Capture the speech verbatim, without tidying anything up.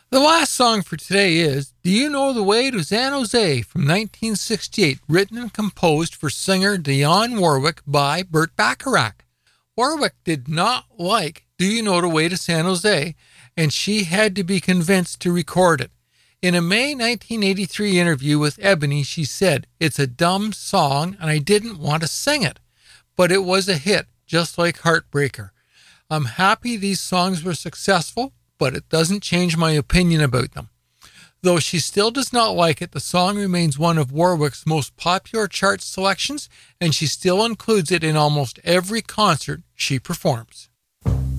The last song for today is Do You Know the Way to San Jose from nineteen sixty-eight, written and composed for singer Dionne Warwick by Burt Bacharach. Warwick did not like Do You Know the Way to San Jose, and she had to be convinced to record it. In a May nineteen eighty-three interview with Ebony, she said, "It's a dumb song and I didn't want to sing it, but it was a hit, just like Heartbreaker. I'm happy these songs were successful, but it doesn't change my opinion about them." Though she still does not like it, the song remains one of Warwick's most popular chart selections, and she still includes it in almost every concert she performs.